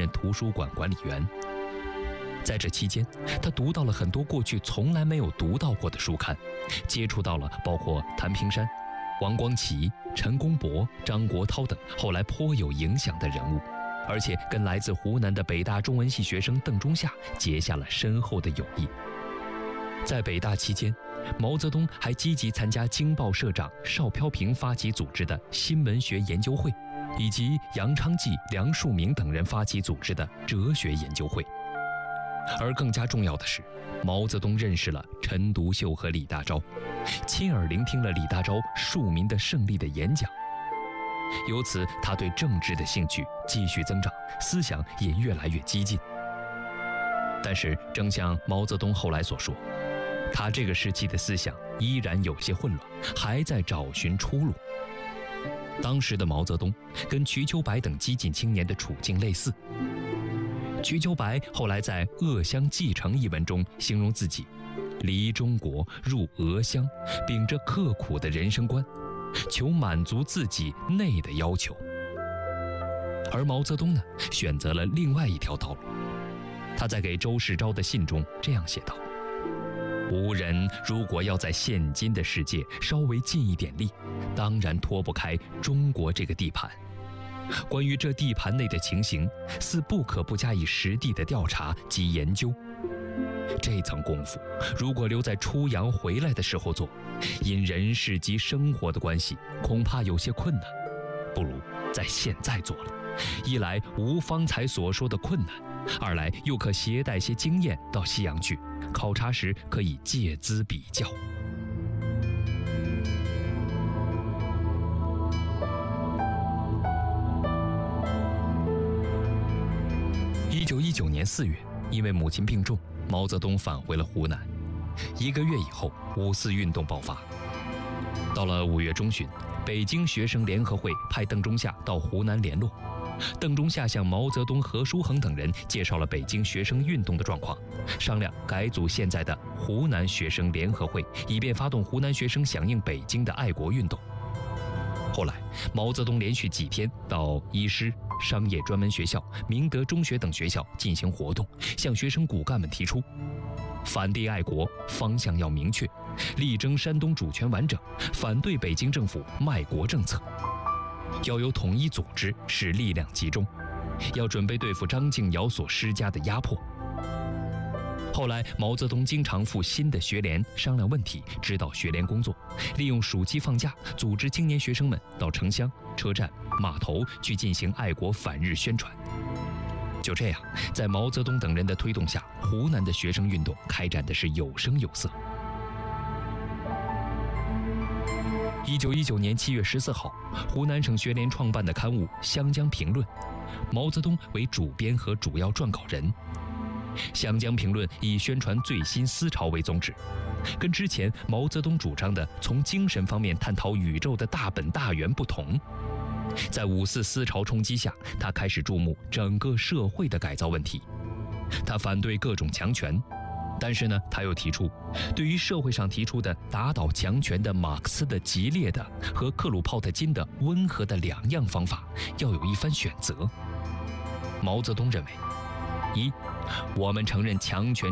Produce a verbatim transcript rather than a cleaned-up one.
任图书馆管理员。在这期间，他读到了很多过去从来没有读到过的书刊，接触到了包括谭平山、王光奇、陈公博、张国焘等后来颇有影响的人物，而且跟来自湖南的北大中文系学生邓中夏结下了深厚的友谊。在北大期间，毛泽东还积极参加京报社长邵飘萍发起组织的新文学研究会，以及杨昌济、梁漱溟等人发起组织的哲学研究会。而更加重要的是，毛泽东认识了陈独秀和李大钊，亲耳聆听了李大钊庶民的胜利的演讲。由此，他对政治的兴趣继续增长，思想也越来越激进。但是，正像毛泽东后来所说，他这个时期的思想依然有些混乱，还在找寻出路。当时的毛泽东跟瞿秋白等激进青年的处境类似。瞿秋白后来在《鄂湘继承》一文中形容自己离中国入俄乡，秉着刻苦的人生观，求满足自己内的要求。而毛泽东呢，选择了另外一条道路。他在给周世钊的信中这样写道：吾人如果要在现今的世界稍微尽一点力，当然脱不开中国这个地盘。关于这地盘内的情形，似不可不加以实地的调查及研究。这层功夫，如果留在出洋回来的时候做，因人事及生活的关系，恐怕有些困难。不如在现在做了，一来无方才所说的困难，二来又可携带些经验到西洋去，考察时可以借资比较。一九一九年四月，因为母亲病重，毛泽东返回了湖南。一个月以后，五四运动爆发。到了五月中旬，北京学生联合会派邓中夏到湖南联络。邓中夏向毛泽东、何叔衡等人介绍了北京学生运动的状况，商量改组现在的湖南学生联合会，以便发动湖南学生响应北京的爱国运动。后来，毛泽东连续几天到医师、商业专门学校、明德中学等学校进行活动，向学生骨干们提出反帝爱国，方向要明确，力争山东主权完整，反对北京政府卖国政策，要有统一组织，使力量集中，要准备对付张敬尧所施加的压迫。后来，毛泽东经常赴新的学联商量问题，指导学联工作，利用暑期放假，组织青年学生们到城乡、车站、码头去进行爱国反日宣传。就这样，在毛泽东等人的推动下，湖南的学生运动开展的是有声有色。一九一九年七月十四号，湖南省学联创办的刊物《湘江评论》，毛泽东为主编和主要撰稿人。湘江评论以宣传最新思潮为宗旨，跟之前毛泽东主张的从精神方面探讨宇宙的大本大源不同。在五四思潮冲击下，他开始注目整个社会的改造问题。他反对各种强权，但是呢，他又提出，对于社会上提出的打倒强权的马克思的激烈的和克鲁泡特金的温和的两样方法，要有一番选择。毛泽东认为，一，我们承认强权